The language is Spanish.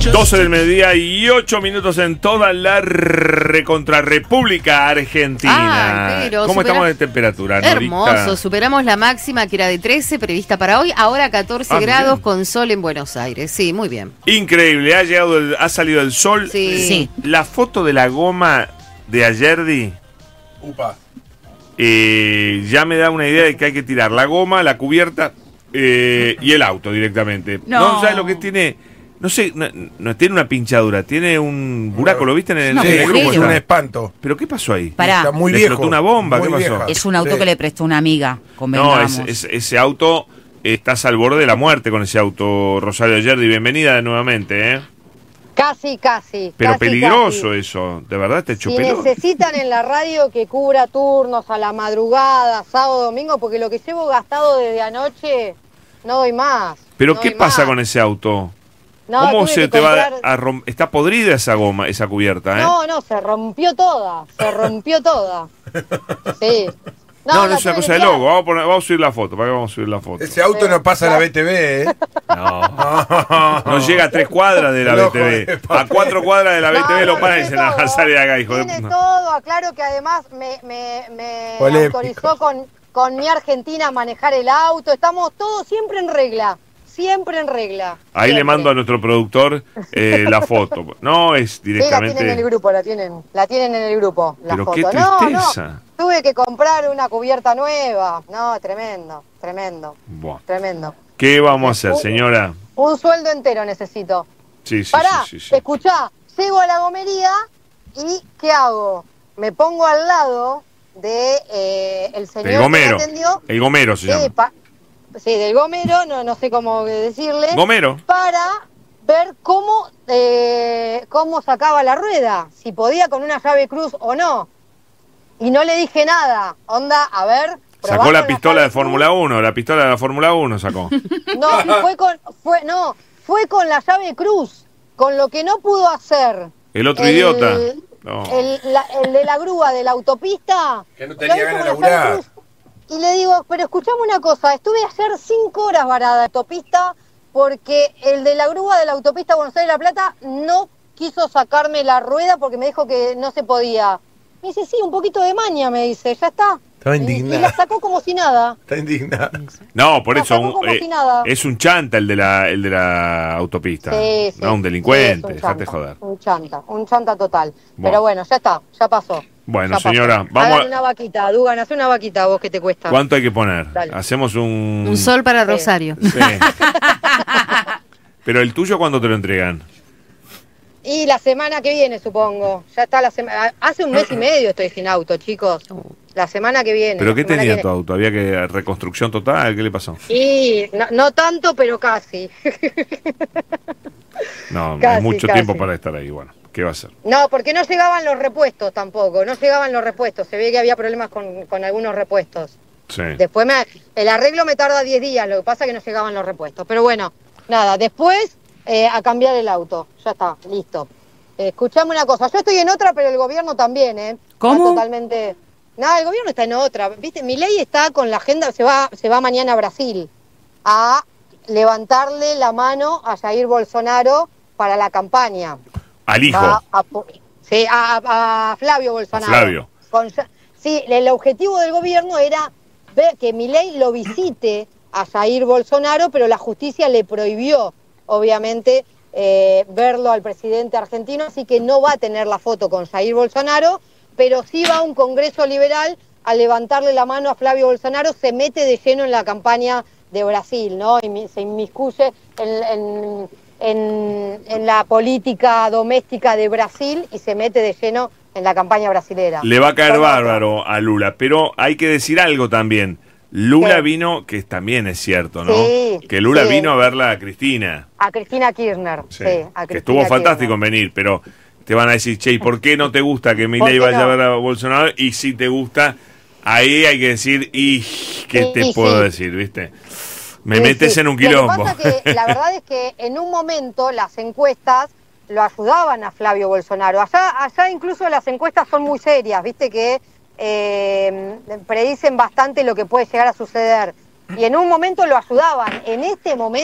12 del mediodía y 8 minutos en toda la recontrarrepública Argentina. ¿Cómo estamos de temperatura, Norita? Hermoso, superamos la máxima que era de 13 prevista para hoy, ahora 14 grados bien. Con sol en Buenos Aires. Sí, muy bien. Increíble, ha salido el sol. Sí. La foto de la goma de Ayerdi. Upa. Ya me da una idea de que hay que tirar la goma, la cubierta y el auto directamente. No sabes lo que tiene. No sé, no tiene una pinchadura, tiene un buraco, ¿lo viste en el grupo? Es un espanto. ¿Pero qué pasó ahí? Está muy viejo. ¿Explotó una bomba? Muy ¿Qué pasó? vieja. Es un auto que le prestó una amiga, convengamos. No, ese auto, estás al borde de la muerte con ese auto, Rosario Ayerdi. Bienvenida nuevamente, ¿eh? Casi. Pero casi, peligroso casi. Eso, de verdad te hecho Si pelota. necesitan en la radio que cubra turnos a la madrugada, sábado, domingo, porque lo que llevo gastado desde anoche, no doy más. ¿Pero no qué doy pasa más. con ese auto? No, ¿Cómo se te comprar... va a romper? Está podrida esa goma, esa cubierta, ¿eh? No, se rompió toda. Sí. No es una cosa de loco. Vamos a subir la foto. ¿Para qué vamos a subir la foto? Ese auto no pasa a la BTV, ¿eh? No llega a 3 cuadras de la BTV. A 4 cuadras de la BTV lo paran y dicen, sale de acá, hijo de Tiene puta. todo, aclaro que además me autorizó con mi Argentina a manejar el auto. Estamos todos siempre en regla. Ahí siempre. le mando a nuestro productor la foto. No es directamente. Sí, la tienen en el grupo, la tienen en el grupo, la Pero foto. qué tristeza. No, tuve que comprar una cubierta nueva. No, tremendo. Buah. Tremendo. ¿Qué vamos a hacer, señora? Un sueldo entero necesito. Sí. Pará, escuchá, llego a la gomería y ¿qué hago? Me pongo al lado de el señor El gomero. que me atendió. El gomero se llama. Sí, del gomero, no sé cómo decirle. Gomero. Para ver cómo sacaba la rueda, si podía con una llave cruz o no. Y no le dije nada. Onda, a ver. Sacó la pistola de Fórmula 1, la pistola de la Fórmula 1 sacó. No, fue con la llave cruz, con lo que no pudo hacer. El otro idiota. No. El de la grúa de la autopista. Que no tenía ganas de laburar. Y le digo, pero escuchame una cosa, estuve ayer 5 horas varada en la autopista porque el de la grúa de la autopista Buenos Aires-La Plata no quiso sacarme la rueda porque me dijo que no se podía. Me dice, sí, un poquito de maña, me dice, ya está. Estaba indignada. Y la sacó como si nada. Está indignada. No, por eso si nada. Es un chanta el de la autopista. Sí, no, un delincuente, sí, dejate joder. Un chanta total. Pero bueno, ya está, ya pasó. Bueno, ya señora, pasó. vamos Hagan una vaquita, Dugan, haz una vaquita vos que te cuesta. ¿Cuánto hay que poner? Dale. Hacemos un sol para Rosario. Sí. Pero el tuyo, ¿cuándo te lo entregan? Y la semana que viene, supongo. Ya está la semana. Hace un mes y medio estoy sin auto, chicos. La semana que viene. ¿Pero qué tenía tu auto? ¿Había que reconstrucción total? ¿Qué le pasó? Y no tanto, pero casi. No, Casi, hay mucho casi. tiempo para estar ahí. Bueno, ¿qué va a hacer? No, porque no llegaban los repuestos tampoco. No llegaban los repuestos. Se ve que había problemas con algunos repuestos. Sí. Después el arreglo me tarda 10 días. Lo que pasa es que no llegaban los repuestos. Pero bueno, nada. Después a cambiar el auto. Ya está, listo. Escuchame una cosa. Yo estoy en otra, pero el gobierno también, ¿eh? ¿Cómo? Está totalmente... No, el gobierno está en otra. ¿Viste? Milei está con la agenda... Se va mañana a Brasil a levantarle la mano a Jair Bolsonaro para la campaña. Al hijo. Sí, a Flavio Bolsonaro. A Flavio. Sí, el objetivo del gobierno era ver que Milei lo visite a Jair Bolsonaro, pero la justicia le prohibió, obviamente, verlo al presidente argentino, así que no va a tener la foto con Jair Bolsonaro, pero sí va a un congreso liberal a levantarle la mano a Flavio Bolsonaro, se mete de lleno en la campaña de Brasil, ¿no? Y se inmiscuye en la política doméstica de Brasil y se mete de lleno en la campaña brasilera. Le va a caer bárbaro a Lula, pero hay que decir algo también. Lula vino, que también es cierto, ¿no? Sí, que Lula sí. vino a verla a Cristina. A Cristina Kirchner, sí. A Que Cristina estuvo fantástico Kirchner. en venir, pero te van a decir, che, ¿y por qué no te gusta que Milei vaya a ver a Bolsonaro? Y si te gusta, ahí hay que decir, ¿qué te puedo decir, viste? Me metes en un quilombo. Lo que pasa es que la verdad es que en un momento las encuestas lo ayudaban a Flavio Bolsonaro. Allá incluso las encuestas son muy serias, viste que predicen bastante lo que puede llegar a suceder. Y en un momento lo ayudaban. En este momento